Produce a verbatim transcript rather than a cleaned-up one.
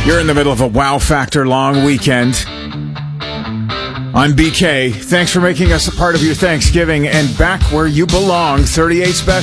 You're in the middle of a wow factor long weekend. I'm B K. Thanks for making us a part of your Thanksgiving and back where you belong. thirty-eight special.